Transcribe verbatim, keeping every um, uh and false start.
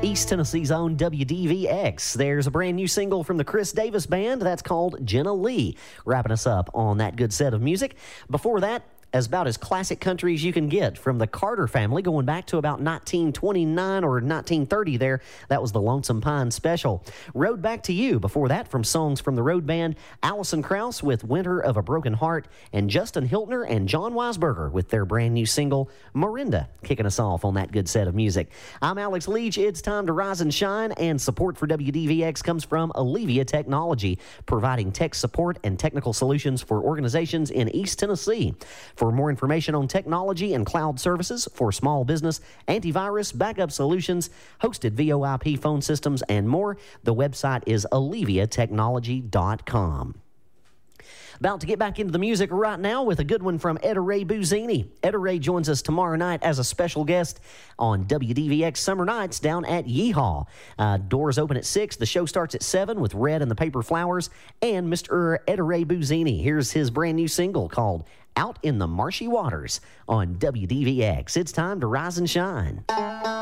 East Tennessee's own W D V X. There's a brand new single from the Chris Davis Band that's called Jenna Lee, wrapping us up on that good set of music. Before that, as about as classic country as you can get from the Carter family, going back to about nineteen twenty-nine or nineteen thirty there. That was the Lonesome Pine Special. Road Back to You. Before that, from songs from the Road Band, Alison Krauss with Winter of a Broken Heart, and Justin Hiltner and John Weisberger with their brand new single, Marinda, kicking us off on that good set of music. I'm Alex Leach. It's time to rise and shine, and support for W D V X comes from Allevia Technology, providing tech support and technical solutions for organizations in East Tennessee. For more information on technology and cloud services for small business, antivirus, backup solutions, hosted V O I P phone systems, and more, the website is allevia technology dot com. About to get back into the music right now with a good one from Etta Ray Buzzini. Etta Ray joins us tomorrow night as a special guest on W D V X Summer Nights down at Yeehaw. Uh, doors open at six. The show starts at seven with Red and the Paper Flowers and Mister Etta Ray Buzzini. Here's his brand new single called Out in the Marshy Waters on W D V X. It's time to rise and shine.